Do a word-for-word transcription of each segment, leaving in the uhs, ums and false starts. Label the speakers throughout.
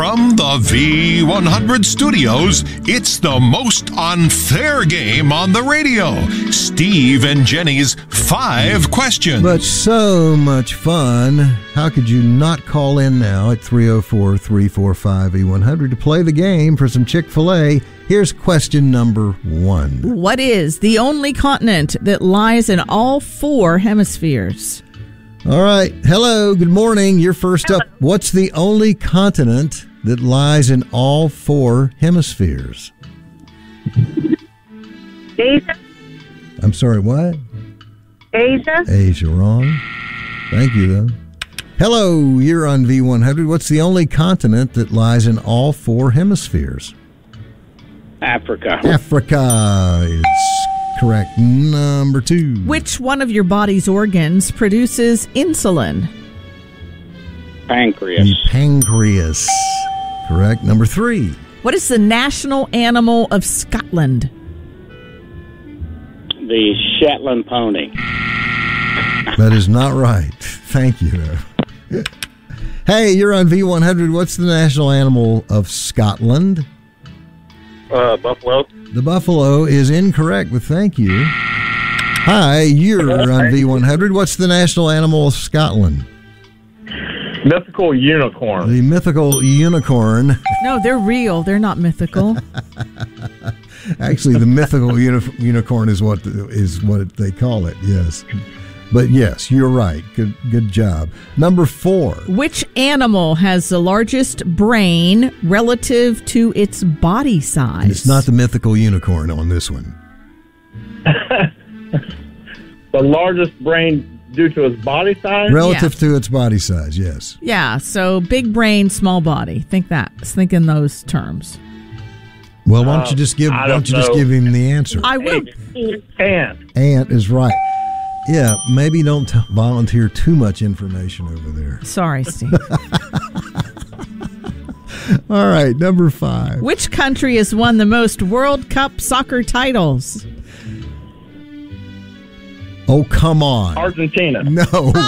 Speaker 1: From the V one hundred studios, it's the most unfair game on the radio. Steve and Jenny's Five Questions.
Speaker 2: But so much fun. How could you not call in now at three oh four, three four five, V one hundred to play the game for some Chick-fil-A? Here's question number one.
Speaker 3: What is the only continent that lies in all four hemispheres?
Speaker 2: All right. Hello. Good morning. You're first up. What's the only continent that lies in all four hemispheres?
Speaker 4: Asia.
Speaker 2: I'm sorry, what?
Speaker 4: Asia.
Speaker 2: Asia, wrong. Thank you, though. Hello, you're on V one hundred. What's the only continent that lies in all four hemispheres?
Speaker 5: Africa.
Speaker 2: Africa is correct. Number two.
Speaker 3: Which one of your body's organs produces insulin?
Speaker 5: Pancreas.
Speaker 2: The pancreas. Correct. Number three.
Speaker 3: What is the national animal of Scotland?
Speaker 5: The Shetland pony.
Speaker 2: That is not right. Thank you. Hey, you're on V one hundred. What's the national animal of Scotland?
Speaker 6: Uh, buffalo.
Speaker 2: The buffalo is incorrect, but thank you. Hi, you're on V one hundred. What's the national animal of Scotland?
Speaker 6: Mythical unicorn.
Speaker 2: The mythical unicorn.
Speaker 3: No, they're real. They're not mythical.
Speaker 2: Actually, the mythical uni- unicorn is what the, is what they call it. Yes, but yes, you're right. Good, good job. Number four.
Speaker 3: Which animal has the largest brain relative to its body size?
Speaker 2: And it's not the mythical unicorn on this one.
Speaker 6: The largest brain due to its body size?
Speaker 2: Relative
Speaker 3: Yeah.
Speaker 2: to its body size, yes.
Speaker 3: Yeah, so big brain, small body. Think that. Think in those terms.
Speaker 2: Well, why don't you just give?
Speaker 6: I
Speaker 2: Why
Speaker 6: don't
Speaker 2: don't you just
Speaker 6: know.
Speaker 2: give him the answer?
Speaker 3: I will.
Speaker 6: Ant.
Speaker 2: Ant is right. Yeah, maybe don't t- volunteer too much information over there.
Speaker 3: Sorry, Steve.
Speaker 2: All right, number five.
Speaker 3: Which country has won the most World Cup soccer titles?
Speaker 2: Oh, come on.
Speaker 6: Argentina.
Speaker 2: No.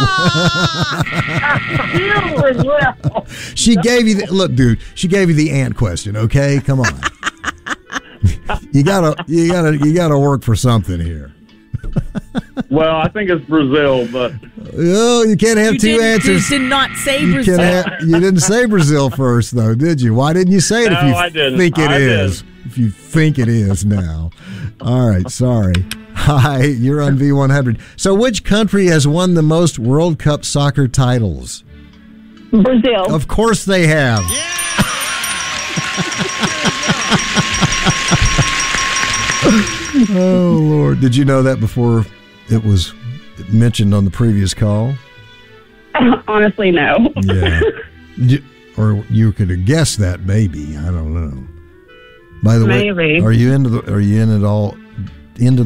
Speaker 2: She gave you the, look, dude, she gave you the ant question, okay? Come on. You gotta you gotta you gotta work for something here.
Speaker 6: Well, I think it's Brazil, but
Speaker 2: Oh, you can't have
Speaker 3: You
Speaker 2: two
Speaker 3: didn't-
Speaker 2: answers.
Speaker 3: You did not say
Speaker 2: You,
Speaker 3: Brazil.
Speaker 2: can't have, you didn't say Brazil first, though, did you? Why didn't you say it if
Speaker 6: No,
Speaker 2: you
Speaker 6: I didn't.
Speaker 2: think it
Speaker 6: I
Speaker 2: is?
Speaker 6: didn't.
Speaker 2: If you think it is now. All right, sorry. Hi, you're on V one hundred. So which country has won the most World Cup soccer titles?
Speaker 4: Brazil.
Speaker 2: Of course they have. Oh, Lord. Did you know that before it was mentioned on the previous call?
Speaker 4: Honestly, no.
Speaker 2: Yeah. You, or you could have guessed that, maybe. I don't know. By the way,
Speaker 4: Maybe.
Speaker 2: are you into the, are you in it all into